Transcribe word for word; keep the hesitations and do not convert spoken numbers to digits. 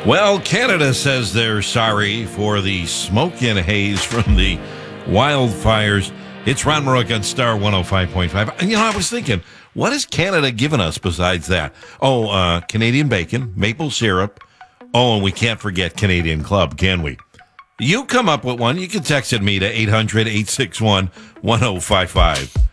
Well, Canada says they're sorry for the smoke and haze from the wildfires. It's Ron Marook on Star one oh five point five. And, you know, I was thinking, what has Canada given us besides that? Oh, uh, Canadian bacon, maple syrup. Oh, and we can't forget Canadian Club, can we? You come up with one. You can text at me to eight hundred, eight six one, one oh five five.